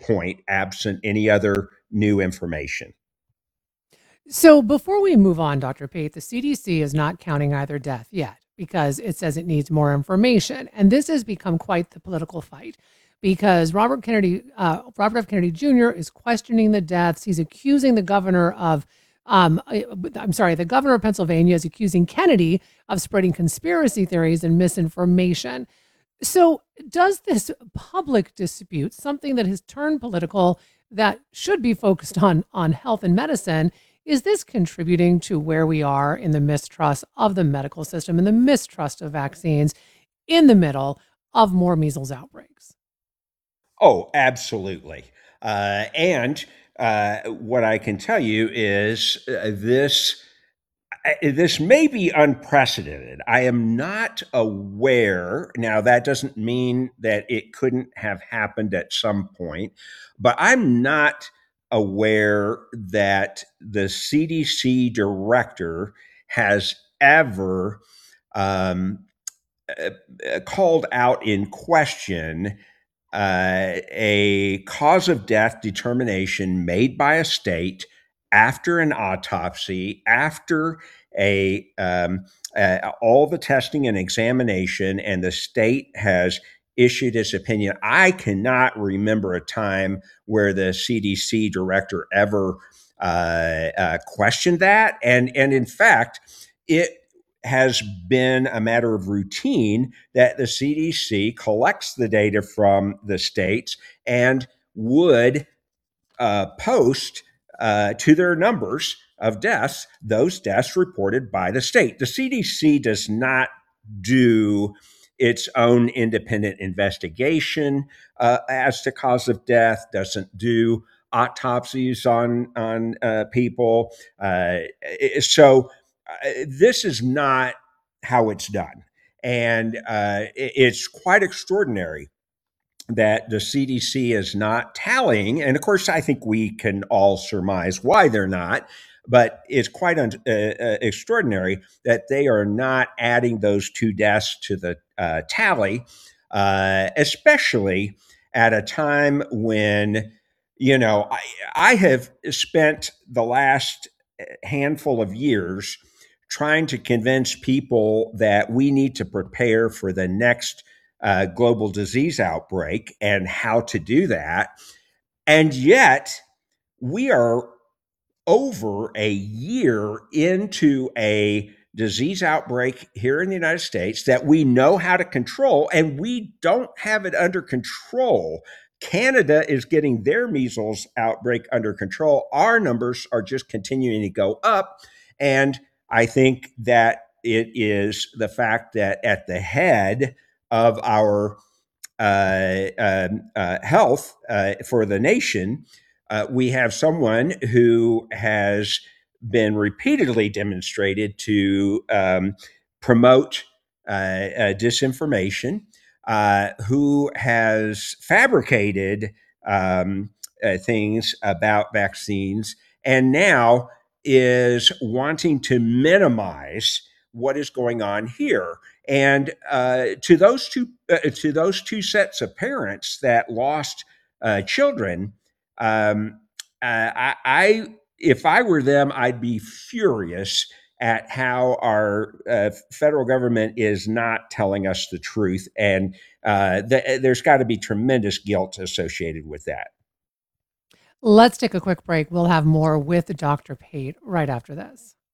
point, absent any other new information. So before we move on, Dr. Pate, the CDC is not counting either death yet because it says it needs more information. And this has become quite the political fight because Robert F. Kennedy Jr. is questioning the deaths. He's accusing the governor of, the governor of Pennsylvania is accusing Kennedy of spreading conspiracy theories and misinformation. So, does this public dispute, something that has turned political, that should be focused on health and medicine, is this contributing to where we are in the mistrust of the medical system and the mistrust of vaccines in the middle of more measles outbreaks? Oh, absolutely. And what I can tell you is this may be unprecedented. I am not aware. Now, that doesn't mean that it couldn't have happened at some point, but I'm not aware that the CDC director has ever um, called out in question a cause of death determination made by a state after an autopsy, after all the testing and examination, and the state has issued its opinion. I cannot remember a time where the CDC director ever questioned that, and in fact, it has been a matter of routine that the CDC collects the data from the states and would post to their numbers of deaths those deaths reported by the state. The CDC does not do its own independent investigation as to cause of death, doesn't do autopsies on people. This is not how it's done. And it's quite extraordinary that the CDC is not tallying. And of course, I think we can all surmise why they're not. But it's quite extraordinary that they are not adding those two deaths to the tally, especially at a time when, I have spent the last handful of years trying to convince people that we need to prepare for the next global disease outbreak and how to do that. And yet, we are over a year into a disease outbreak here in the United States that we know how to control, and we don't have it under control. Canada is getting their measles outbreak under control. Our numbers are just continuing to go up. And I think that it is the fact that at the head of our health for the nation, we have someone who has been repeatedly demonstrated to promote disinformation, who has fabricated things about vaccines, and now is wanting to minimize what is going on here. And to those two sets of parents that lost children, um, if I were them, I'd be furious at how our federal government is not telling us the truth, and there's got to be tremendous guilt associated with that. Let's take a quick break. We'll have more with Dr. Pate right after this.